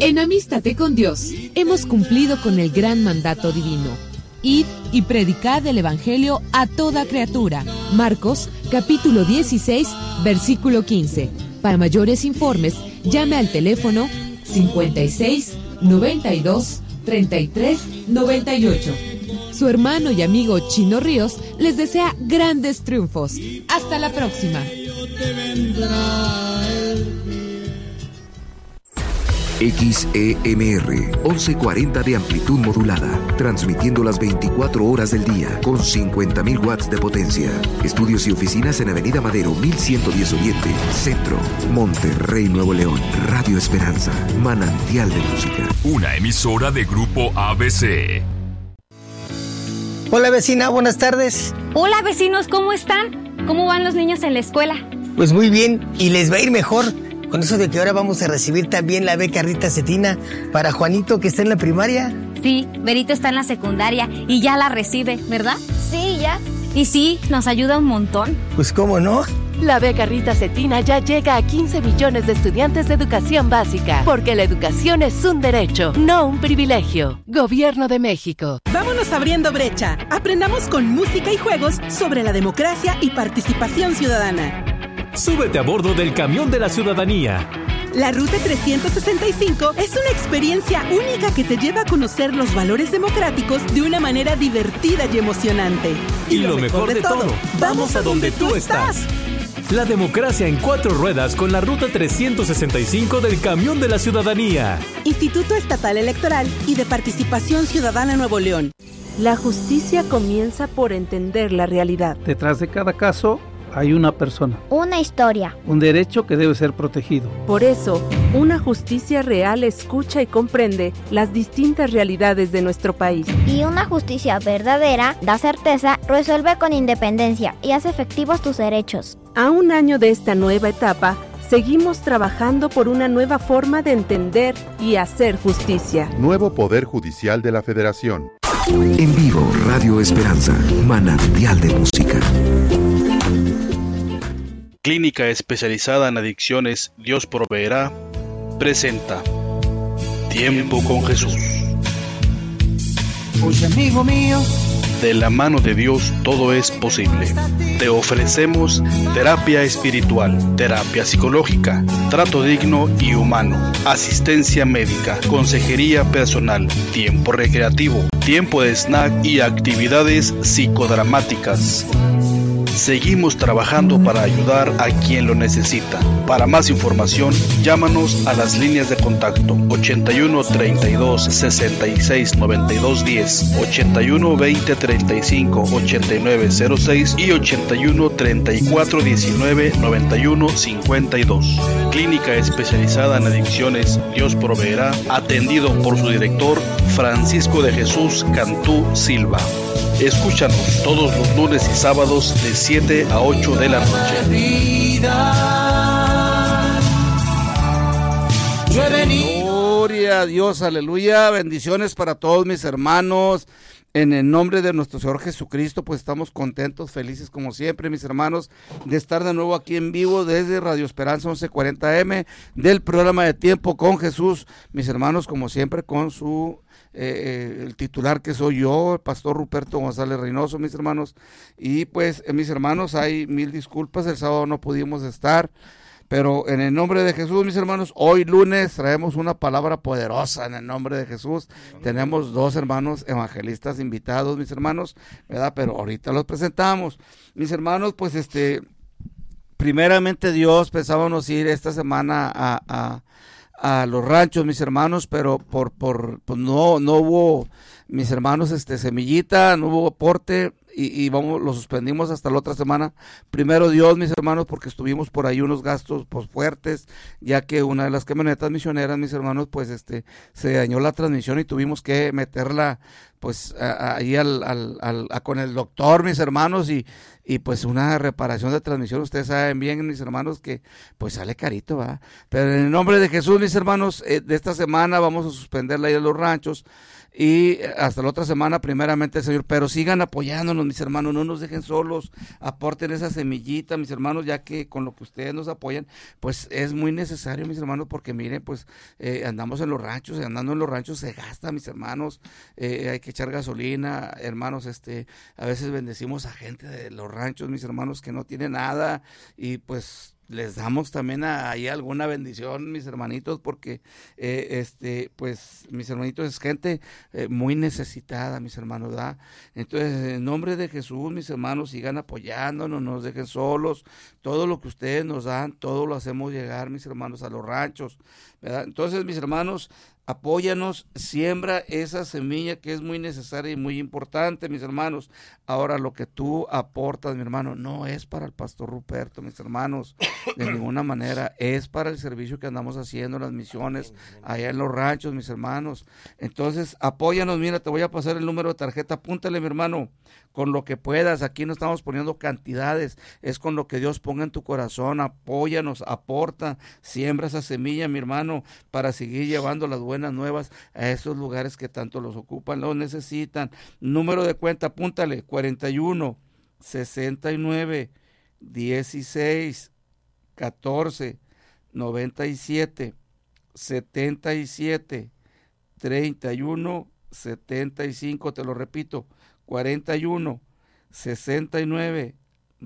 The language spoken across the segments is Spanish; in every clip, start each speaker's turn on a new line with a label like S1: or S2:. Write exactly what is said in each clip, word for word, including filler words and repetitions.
S1: En Amístate con Dios, hemos cumplido con el gran mandato divino. Id y predicad el Evangelio a toda criatura. Marcos, capítulo dieciséis, versículo quince. Para mayores informes, llame al teléfono cincuenta y seis, noventa y dos, treinta y tres, noventa y ocho. Su hermano y amigo Chino Ríos les desea grandes triunfos. Hasta la próxima.
S2: X E M R, once cuarenta de amplitud modulada, transmitiendo las veinticuatro horas del día, con cincuenta mil watts de potencia. Estudios y oficinas en Avenida Madero, mil ciento diez Oriente, Centro, Monterrey, Nuevo León. Radio Esperanza, manantial de música.
S3: Una emisora de Grupo A B C.
S4: Hola vecina, buenas tardes.
S5: Hola vecinos, ¿cómo están? ¿Cómo van los niños en la escuela?
S4: Pues muy bien, y les va a ir mejor con eso de que ahora vamos a recibir también la beca Rita Cetina para Juanito, que está en la primaria.
S5: Sí, Berito está en la secundaria y ya la recibe, ¿verdad?
S6: Sí, ya.
S5: Y sí, nos ayuda un montón.
S4: Pues cómo no.
S7: La beca Rita Cetina ya llega a quince millones de estudiantes de educación básica, porque la educación es un derecho, no un privilegio. Gobierno de México.
S8: Vámonos abriendo brecha. Aprendamos con música y juegos sobre la democracia y participación ciudadana.
S9: Súbete a bordo del camión de la ciudadanía.
S8: La Ruta trescientos sesenta y cinco es una experiencia única que te lleva a conocer los valores democráticos de una manera divertida y emocionante.
S9: Y, y lo, lo mejor, mejor de todo, vamos a donde tú estás. La democracia en cuatro ruedas con la Ruta trescientos sesenta y cinco del camión de la ciudadanía.
S8: Instituto Estatal Electoral y de Participación Ciudadana Nuevo León.
S7: La justicia comienza por entender la realidad.
S10: Detrás de cada caso hay una persona.
S6: Una historia.
S10: Un derecho que debe ser protegido.
S7: Por eso, una justicia real escucha y comprende las distintas realidades de nuestro país.
S6: Y una justicia verdadera da certeza, resuelve con independencia y hace efectivos tus derechos.
S7: A un año de esta nueva etapa, seguimos trabajando por una nueva forma de entender y hacer justicia.
S11: Nuevo Poder Judicial de la Federación.
S2: En vivo, Radio Esperanza, manantial de música.
S12: Clínica especializada en adicciones Dios Proveerá presenta Tiempo con Jesús.
S13: Oye, amigo mío,
S12: de la mano de Dios todo es posible. Te ofrecemos terapia espiritual, terapia psicológica, trato digno y humano, asistencia médica, consejería personal, tiempo recreativo, tiempo de snack y actividades psicodramáticas. Seguimos trabajando para ayudar a quien lo necesita. Para más información, llámanos a las líneas de contacto ochenta y uno, treinta y dos, sesenta y seis, noventa y dos, diez, ochenta y uno, veinte, treinta y cinco, ochenta y nueve, cero seis y ochenta y uno, treinta y cuatro, diecinueve, noventa y uno, cincuenta y dos. Clínica especializada en adicciones Dios Proveerá, atendido por su director Francisco de Jesús Cantú Silva. Escúchanos todos los lunes y sábados de siete a ocho de la noche.
S14: Gloria a Dios, aleluya, bendiciones para todos mis hermanos. En el nombre de nuestro Señor Jesucristo, pues estamos contentos, felices como siempre, mis hermanos, de estar de nuevo aquí en vivo desde Radio Esperanza once cuarenta eme del programa de Tiempo con Jesús. Mis hermanos, como siempre, con su eh, el titular que soy yo, el pastor Ruperto González Reynoso, mis hermanos. Y pues, eh, mis hermanos, hay mil disculpas, el sábado no pudimos estar. Pero en el nombre de Jesús, mis hermanos, hoy lunes traemos una palabra poderosa en el nombre de Jesús. Tenemos dos hermanos evangelistas invitados, mis hermanos, ¿verdad? Pero ahorita los presentamos. Mis hermanos, pues este, primeramente Dios, pensábamos ir esta semana a, a, a los ranchos, mis hermanos, pero por, por, pues no, no hubo, mis hermanos, este, semillita, no hubo aporte. Y, y vamos, lo suspendimos hasta la otra semana. Primero Dios, mis hermanos, porque estuvimos por ahí unos gastos pues fuertes, ya que una de las camionetas misioneras, mis hermanos, pues este se dañó la transmisión y tuvimos que meterla pues a, ahí al, al, al, a, con el doctor, mis hermanos, y, y pues una reparación de transmisión, ustedes saben bien, mis hermanos, que pues sale carito, ¿va? Pero en el nombre de Jesús, mis hermanos, eh, de esta semana vamos a suspender la ida a los ranchos, y hasta la otra semana primeramente, Señor, pero sigan apoyándonos, mis hermanos, no nos dejen solos, aporten esa semillita, mis hermanos, ya que con lo que ustedes nos apoyan, pues es muy necesario, mis hermanos, porque miren, pues eh, andamos en los ranchos, andando en los ranchos se gasta, mis hermanos, eh, hay que echar gasolina, hermanos, este, a veces bendecimos a gente de los ranchos, mis hermanos, que no tiene nada, y pues les damos también a, ahí alguna bendición, mis hermanitos, porque eh, este, pues mis hermanitos es gente eh, muy necesitada, mis hermanos, ¿verdad? Entonces, en nombre de Jesús, mis hermanos, sigan apoyándonos, no nos dejen solos, todo lo que ustedes nos dan, todo lo hacemos llegar, mis hermanos, a los ranchos, ¿verdad? Entonces, mis hermanos, apóyanos, siembra esa semilla que es muy necesaria y muy importante, mis hermanos. Ahora, lo que tú aportas, mi hermano, no es para el pastor Ruperto, mis hermanos, de ninguna manera, es para el servicio que andamos haciendo, las misiones, allá en los ranchos, mis hermanos. Entonces, apóyanos, mira, te voy a pasar el número de tarjeta, apúntale, mi hermano, con lo que puedas, aquí no estamos poniendo cantidades, es con lo que Dios ponga en tu corazón, apóyanos, aporta, siembra esa semilla, mi hermano, para seguir llevando las buenas nuevas a esos lugares que tanto los ocupan, los necesitan. Número de cuenta, apúntale, cuarenta y uno, sesenta y nueve, dieciséis, catorce, noventa y siete, setenta y siete, treinta y uno, setenta y cinco, te lo repito, cuarenta y uno, sesenta y nueve,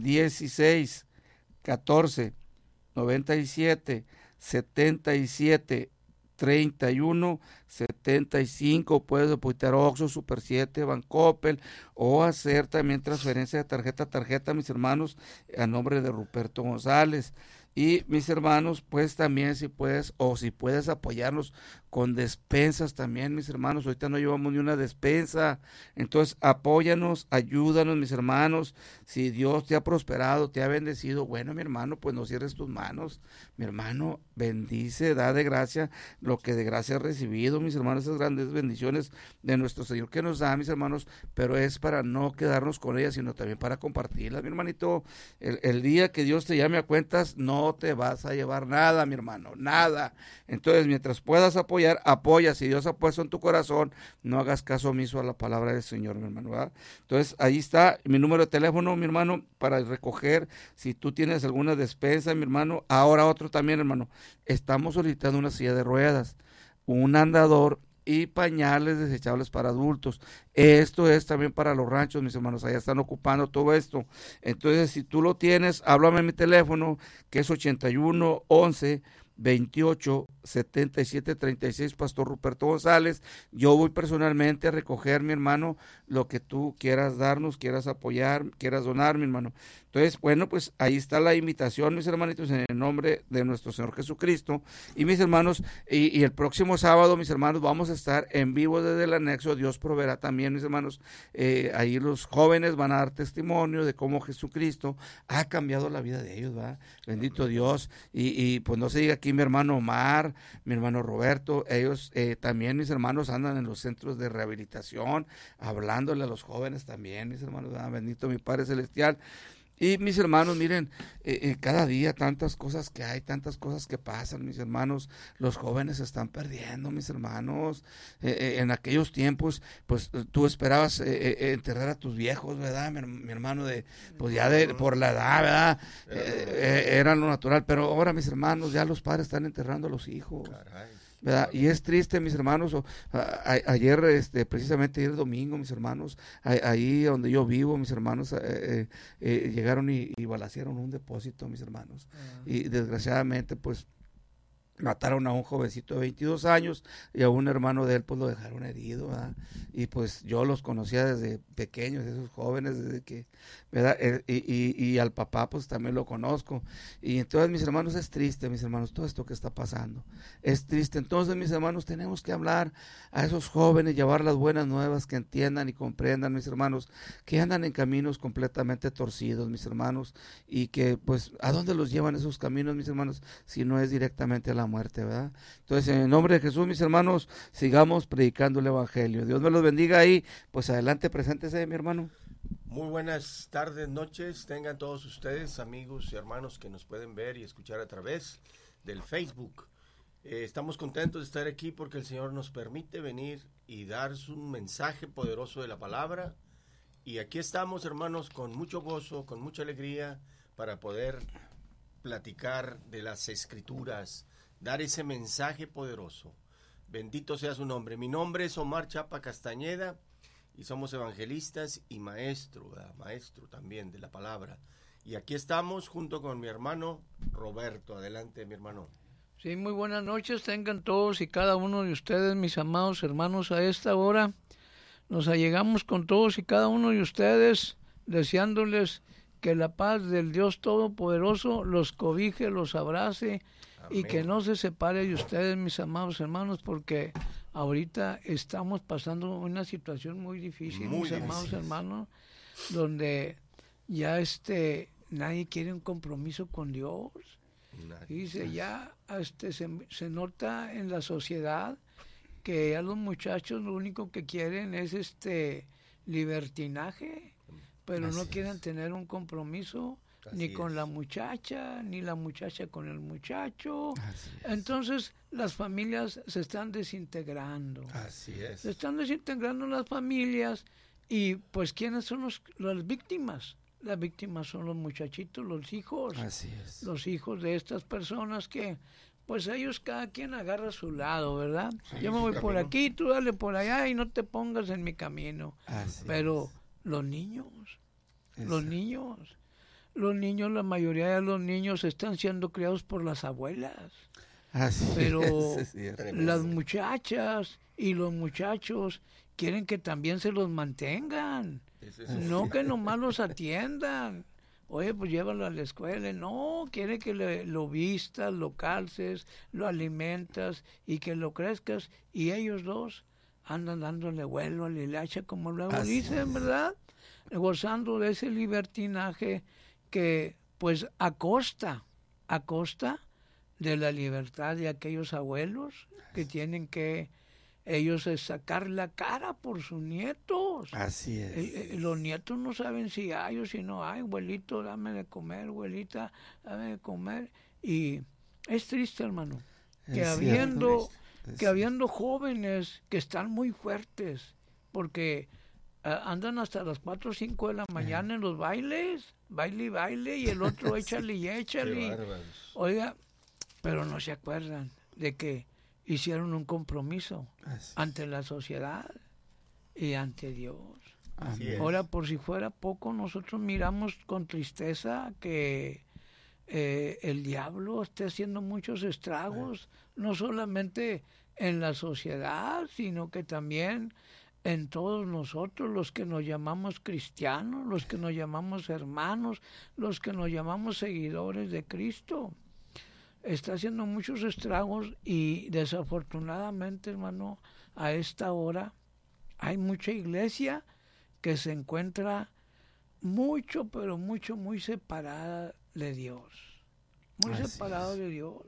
S14: dieciséis, catorce, noventa y siete, setenta y siete, treinta y uno, setenta y cinco, puedes depositar Oxxo, Super siete, Bancoppel, o hacer también transferencia de tarjeta a tarjeta, mis hermanos, a nombre de Ruperto González. Y mis hermanos, pues también si puedes, o si puedes apoyarnos con despensas también, mis hermanos, ahorita no llevamos ni una despensa, entonces apóyanos, ayúdanos, mis hermanos, si Dios te ha prosperado, te ha bendecido, bueno, mi hermano, pues no cierres tus manos, mi hermano, bendice, da de gracia lo que de gracia has recibido, mis hermanos, esas grandes bendiciones de nuestro Señor que nos da, mis hermanos, pero es para no quedarnos con ellas, sino también para compartirlas, mi hermanito. El, el día que Dios te llame a cuentas, no te vas a llevar nada, mi hermano, nada. Entonces, mientras puedas apoyar, apoya. Si Dios ha puesto en tu corazón, no hagas caso omiso a la palabra del Señor, mi hermano, ¿verdad? Entonces, ahí está mi número de teléfono, mi hermano, para recoger, si tú tienes alguna despensa, mi hermano. Ahora otro también, hermano, estamos solicitando una silla de ruedas, un andador y pañales desechables para adultos. Esto es también para los ranchos, mis hermanos, allá están ocupando todo esto. Entonces, si tú lo tienes, háblame a mi teléfono, que es ochenta y uno, once, veintiocho, setenta y siete, treinta y seis, Pastor Ruperto González. Yo voy personalmente a recoger, mi hermano, lo que tú quieras darnos, quieras apoyar, quieras donar, mi hermano. Entonces, bueno, pues ahí está la invitación, mis hermanitos, en el nombre de nuestro Señor Jesucristo. Y mis hermanos, y, y el próximo sábado, mis hermanos, vamos a estar en vivo desde el anexo. Dios proveerá también, mis hermanos, eh, ahí los jóvenes van a dar testimonio de cómo Jesucristo ha cambiado la vida de ellos, ¿verdad? Bendito Dios. Y, y pues no se diga aquí mi hermano Omar, mi hermano Roberto, ellos eh, también, mis hermanos, andan en los centros de rehabilitación, hablándole a los jóvenes también, mis hermanos, ¿verdad? Bendito mi Padre Celestial. Y mis hermanos, miren, eh, eh, cada día tantas cosas que hay, tantas cosas que pasan, mis hermanos, los jóvenes se están perdiendo, mis hermanos. Eh, eh, en aquellos tiempos, pues tú esperabas eh, eh, enterrar a tus viejos, ¿verdad? Mi, mi hermano, de pues ya de por la edad, ¿verdad? Eh, eh, era lo natural, pero ahora, mis hermanos, ya los padres están enterrando a los hijos. Caray. ¿Verdad? Y es triste, mis hermanos, o, a, a, ayer, este, precisamente ayer domingo, mis hermanos, a, ahí donde yo vivo, mis hermanos, eh, eh, eh, llegaron y, y balacearon un depósito, mis hermanos, uh-huh. Y desgraciadamente, pues, mataron a un jovencito de veintidós años y a un hermano de él pues lo dejaron herido, ¿verdad? Y pues yo los conocía desde pequeños, esos jóvenes, desde que, ¿verdad? Y, y, y al papá pues también lo conozco. Y entonces, mis hermanos, es triste, mis hermanos, todo esto que está pasando, es triste. Entonces, mis hermanos, tenemos que hablar a esos jóvenes, llevar las buenas nuevas, que entiendan y comprendan, mis hermanos, que andan en caminos completamente torcidos, mis hermanos, y que pues, ¿a dónde los llevan esos caminos, mis hermanos? Si no es directamente a la la muerte, ¿verdad? Entonces, en el nombre de Jesús, mis hermanos, sigamos predicando el evangelio. Dios me los bendiga ahí. Pues adelante, preséntese, mi hermano.
S13: Muy buenas tardes, noches, tengan todos ustedes, amigos y hermanos que nos pueden ver y escuchar a través del Facebook. Eh, estamos contentos de estar aquí porque el Señor nos permite venir y dar un mensaje poderoso de la palabra. Y aquí estamos, hermanos, con mucho gozo, con mucha alegría, para poder platicar de las Escrituras, dar ese mensaje poderoso. Bendito sea su nombre. Mi nombre es Omar Chapa Castañeda y somos evangelistas y maestro, ¿verdad? maestro también de la palabra. Y aquí estamos junto con mi hermano Roberto. Adelante, mi hermano.
S15: Sí, muy buenas noches, tengan todos y cada uno de ustedes, mis amados hermanos, a esta hora. Nos allegamos con todos y cada uno de ustedes, deseándoles que la paz del Dios Todopoderoso los cobije, los abrace. Amén. Y que no se separe de ustedes, mis amados hermanos, porque ahorita estamos pasando una situación muy difícil, muy mis difícil. amados hermanos, donde ya este nadie quiere un compromiso con Dios. Nadie. Dice, ya este se, se nota en la sociedad que ya los muchachos lo único que quieren es este libertinaje, pero Así no quieren es. tener un compromiso Así ni con es. la muchacha, ni la muchacha con el muchacho. Entonces las familias se están desintegrando.
S13: Así es.
S15: Se están desintegrando las familias y pues ¿quiénes son los, las víctimas? Las víctimas son los muchachitos, los hijos.
S14: Así es.
S15: Los hijos de estas personas que, pues ellos cada quien agarra su lado, ¿verdad? Sí, Yo me voy por aquí, tú dale por allá y no te pongas en mi camino.
S14: Así
S15: Pero
S14: es.
S15: los niños,
S14: Exacto.
S15: los niños, los niños, la mayoría de los niños están siendo criados por las abuelas.
S14: Así
S15: Pero
S14: es, es
S15: las muchachas y los muchachos quieren que también se los mantengan. No que nomás los atiendan. Oye, pues llévalo a la escuela. No, quiere que le, lo vistas, lo calces, lo alimentas y que lo crezcas. Y ellos dos andan dándole vuelo a la hilacha, como luego Así dicen, es. ¿verdad? Gozando de ese libertinaje que, pues, a costa, a costa de la libertad de aquellos abuelos que tienen que ellos es sacar la cara por sus nietos.
S14: Así es.
S15: Eh, eh, los nietos no saben si hay o si no hay. Abuelito, dame de comer, abuelita, dame de comer. Y es triste, hermano, que es habiendo cierto, que habiendo jóvenes que están muy fuertes, porque uh, andan hasta las cuatro o cinco de la mañana eh. en los bailes, baile y baile, y el otro échale y échale. Oiga, pero no se acuerdan de que hicieron un compromiso Así ante la sociedad y ante Dios. Ahora, por si fuera poco, nosotros miramos con tristeza que eh, el diablo esté haciendo muchos estragos, no solamente en la sociedad, sino que también en todos nosotros, los que nos llamamos cristianos, los que nos llamamos hermanos, los que nos llamamos seguidores de Cristo. Está haciendo muchos estragos y desafortunadamente, hermano, a esta hora hay mucha iglesia que se encuentra mucho, pero mucho, muy separada de Dios. Muy Así separada es. de Dios.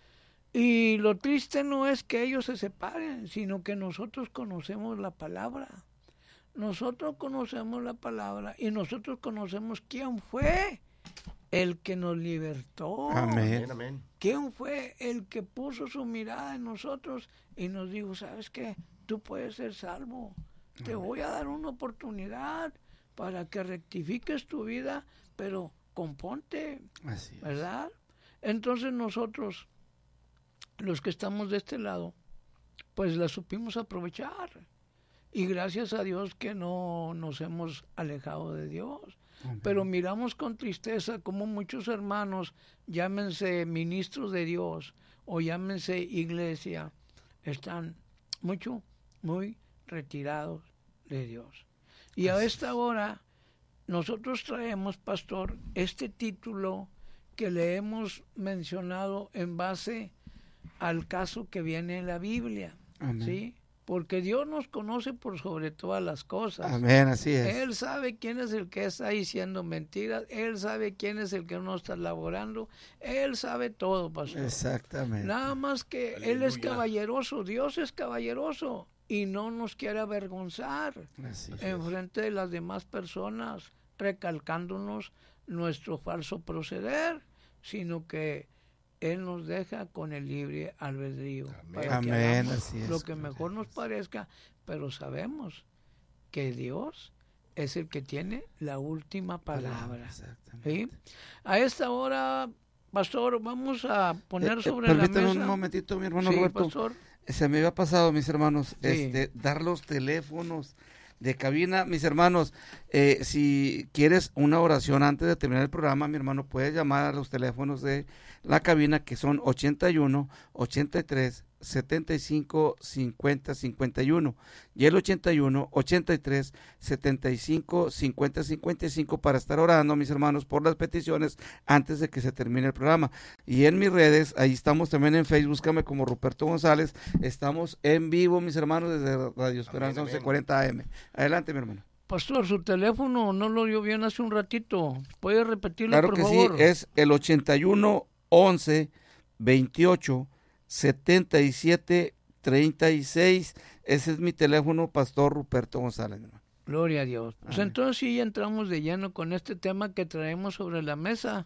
S15: Y lo triste no es que ellos se separen, sino que nosotros conocemos la palabra. Nosotros conocemos la palabra y nosotros conocemos quién fue el que nos libertó.
S14: Amén. Amén.
S15: ¿Quién fue el que puso su mirada en nosotros y nos dijo, ¿sabes qué? Tú puedes ser salvo. Te Amén. voy a dar una oportunidad para que rectifiques tu vida, pero componte.
S14: Así es.
S15: ¿Verdad? Entonces nosotros, los que estamos de este lado, pues la supimos aprovechar. Y gracias a Dios que no nos hemos alejado de Dios. Uh-huh. Pero miramos con tristeza como muchos hermanos, llámense ministros de Dios o llámense iglesia, están mucho, muy retirados de Dios. Y a esta hora nosotros traemos, pastor, este título que le hemos mencionado en base al caso que viene en la Biblia.
S14: Amén.
S15: ¿Sí? porque Dios nos conoce por sobre todas las cosas.
S14: Amén, así es.
S15: Él sabe quién es el que está diciendo mentiras, Él sabe quién es el que no está laborando, Él sabe todo, pastor.
S14: Exactamente.
S15: Nada más que Aleluya. Él es caballeroso, Dios es caballeroso y no nos quiere avergonzar en frente de las demás personas, recalcándonos nuestro falso proceder, sino que Él nos deja con el libre albedrío.
S14: Amén.
S15: Para
S14: Amén,
S15: que hagamos
S14: así es,
S15: lo que mejor nos parezca, pero sabemos que Dios es el que tiene la última palabra. ¿Sí? A esta hora, pastor, vamos a poner
S14: eh,
S15: sobre
S14: eh,
S15: la mesa.
S14: un momentito, mi hermano
S15: sí,
S14: Roberto.
S15: Pastor.
S14: Se me había pasado, mis hermanos,
S15: Sí.
S14: este, dar los teléfonos de cabina. Mis hermanos, eh, si quieres una oración antes de terminar el programa, mi hermano, puedes llamar a los teléfonos de la cabina, que son ochenta y uno, ochenta y tres, setenta y cinco, cincuenta, cincuenta y uno, y el ochenta y uno, ochenta y tres, setenta y cinco, cincuenta, cincuenta y cinco, para estar orando, mis hermanos, por las peticiones antes de que se termine el programa. Y en mis redes, ahí estamos también en Facebook, búscame como Ruperto González. Estamos en vivo, mis hermanos, desde Radio Esperanza once cuarenta A M. Adelante, mi hermano.
S15: Pastor, su teléfono no lo dio bien hace un ratito. ¿Puede repetirlo,
S14: claro
S15: por
S14: que
S15: favor?
S14: Sí, es el ochenta y uno, once, veintiocho, setenta y siete, treinta y seis. Ese es mi teléfono, Pastor Ruperto González.
S15: Gloria a Dios. Pues
S14: Amén.
S15: entonces sí, ya entramos de lleno con este tema que traemos sobre la mesa.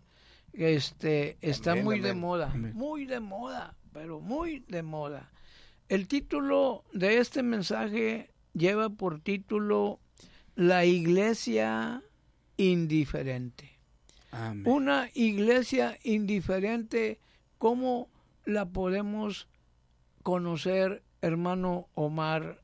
S15: Este está
S13: Amén,
S15: muy
S13: amén.
S15: de moda,
S14: Amén.
S15: muy de moda, pero muy de moda. El título de este mensaje lleva por título La iglesia indiferente.
S14: Amén.
S15: Una iglesia indiferente, ¿cómo la podemos conocer, hermano Omar?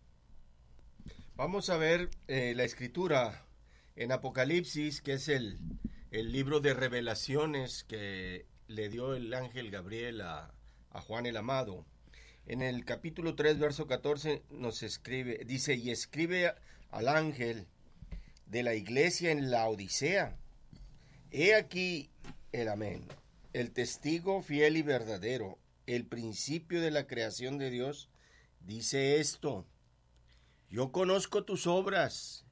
S13: Vamos a ver eh, la escritura en Apocalipsis, que es el, el libro de revelaciones que le dio el ángel Gabriel a, a Juan el Amado. En el capítulo tres, verso catorce, nos escribe, dice, y escribe al ángel de la iglesia en la Odisea. He aquí el amén, el testigo fiel y verdadero, el principio de la creación de Dios, dice esto: yo conozco tus obras,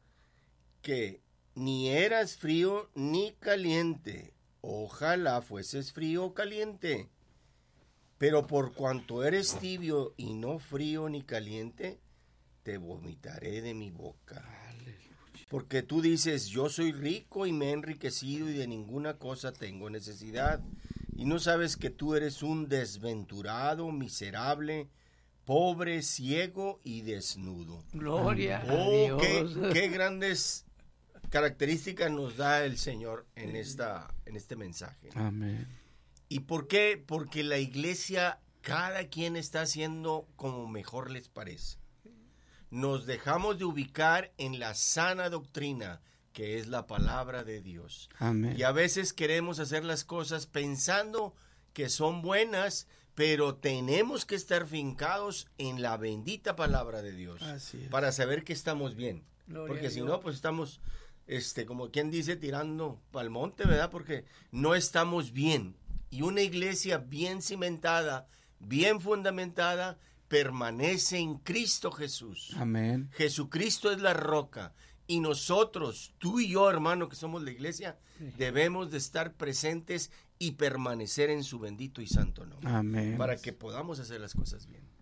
S13: que ni eras frío ni caliente. Ojalá fueses frío o caliente. Pero por cuanto eres tibio y no frío ni caliente, te vomitaré de mi boca. Porque tú dices, yo soy rico y me he enriquecido y de ninguna cosa tengo necesidad. Y no sabes que tú eres un desventurado, miserable, pobre, ciego y desnudo.
S15: Gloria
S13: oh,
S15: a Dios.
S13: Qué, qué grandes características nos da el Señor en, esta, en este mensaje.
S14: Amén.
S13: ¿Y por qué? Porque la iglesia, cada quien está haciendo como mejor les parece. Nos dejamos de ubicar en la sana doctrina, que es la palabra de Dios.
S14: Amén.
S13: Y a veces queremos hacer las cosas pensando que son buenas, pero tenemos que estar fincados en la bendita palabra de Dios.
S14: Así es.
S13: Para saber que estamos bien.
S15: Gloria
S13: Porque
S15: a
S13: si
S15: Dios.
S13: no, pues estamos, este, como quien dice, tirando pa'l monte, ¿verdad? Porque no estamos bien. Y una iglesia bien cimentada, bien fundamentada, permanece en Cristo Jesús.
S14: Amén.
S13: Jesucristo es la roca. Y nosotros, tú y yo, hermano, que somos la iglesia,
S15: Sí.
S13: debemos de estar presentes y permanecer en su bendito y santo nombre.
S14: Amén.
S13: Para que podamos hacer las cosas bien.